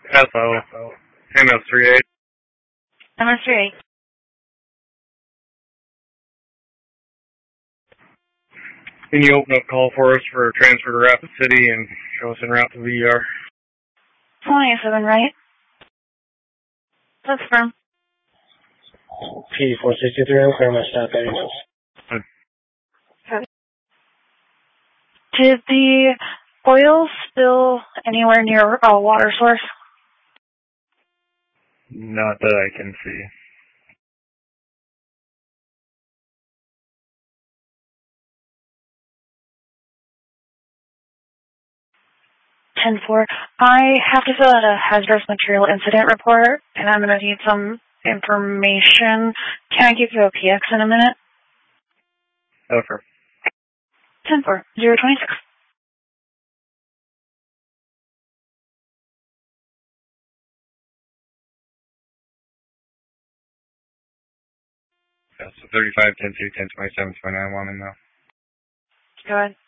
SO. MS38. MS38. Can you open up call for us for a transfer to Rapid City and show us en route to VER? 27, right? That's firm. P463, I'm clear my stop angels. Did the oil spill anywhere near a water source? Not that I can see. (10-4). I have to fill out a hazardous material incident report, and I'm going to need some information. Can I give you a PX in a minute? Over. 10-4, 026. So 35, 10, 2, 10, 27, 29, 1 and now. Go ahead.